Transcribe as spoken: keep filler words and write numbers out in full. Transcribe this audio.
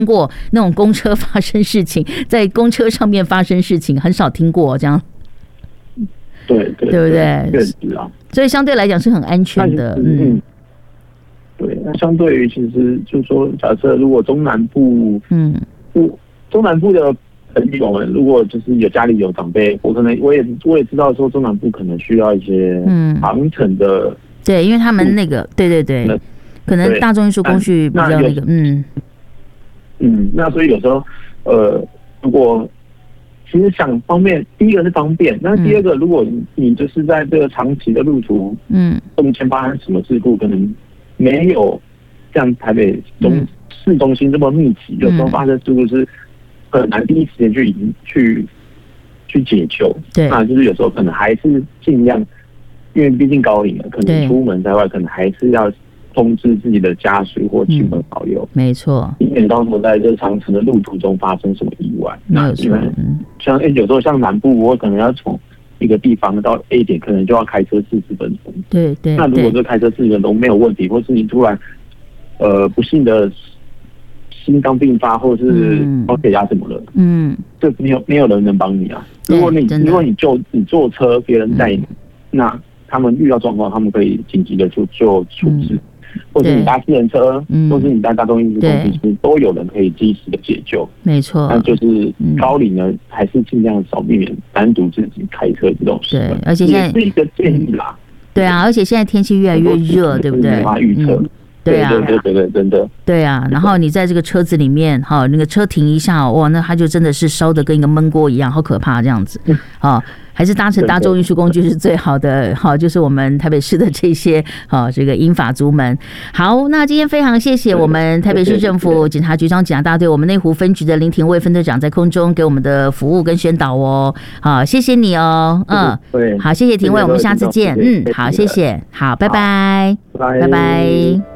过那种公车发生事情，在公车上面发生事情，很少听过这样。 对对， 对不对？ 确实啊， 所以相对来讲是很安全的。嗯， 对。那相对于其实就是说，假设如果中南部，嗯，不中南部的朋友们，如果就是有家里有长辈，我可能我也我也知道说中南部可能需要一些长程的、嗯， 对，因为他们那个对对对，可能大众运输工具比较那个，嗯嗯，那所以有时候呃，如果其实想方便，第一个是方便，那第二个，如果你就是在这个长期的路途，嗯，中间发生什么事故，可能没有像台北中市中心这么密集，有时候发生事故是很难第一时间去去去解救，对，那就是有时候可能还是尽量，因为毕竟高龄了，可能出门在外，可能还是要通知自己的家属或亲朋好友， 嗯、没错， 以免到时候在这长程的路途中发生什么意外。 没有错， 像诶、欸，有时候像南部，我可能要从一个地方到 A 点，可能就要开车四十分钟。 对对。 那如果这开车四十分钟没有问题，或是你突然呃不幸的心脏病发，或是高血压什么的，嗯，这没有没有人能帮你啊。如果你如果你就你坐车，别人带你，嗯、那他们遇到状况，他们可以紧急的就就处置。嗯，或者你搭自行车，或者你搭大众运输工具，其实都有人可以及时的解救。 没错， 那就是高龄呢，还是尽量少避免单独自己开车这种事。 对，而且现在是一个建议啦。 对啊，而且现在天气越来越热，对不对？ 无法预测。 对啊， 对对对对，真的。 对啊，然后你在这个车子里面，哈，那个车停一下，哇，那它就真的是烧得跟一个焖锅一样，好可怕这样子，啊。还是搭乘大众运输工具是最好的，好，就是我们台北市的这些好这个英法族们。好，那今天非常谢谢我们台北市政府警察局长警察大队我们内湖分局的林廷尉分队长在空中给我们的服务跟宣导哦。好，谢谢你哦，嗯， 对， 好，谢谢廷尉，我们下次见，嗯，好，谢谢，好，拜拜，拜拜。